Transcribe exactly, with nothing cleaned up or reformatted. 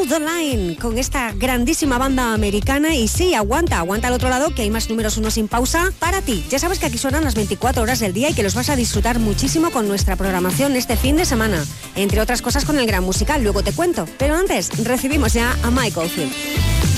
Hold the Line con esta grandísima banda americana. Y sí, aguanta, aguanta al otro lado, que hay más números uno sin pausa para ti. Ya sabes que aquí suenan las veinticuatro horas del día y que los vas a disfrutar muchísimo con nuestra programación este fin de semana, entre otras cosas con el Gran Musical, luego te cuento. Pero antes, recibimos ya a Michael Field.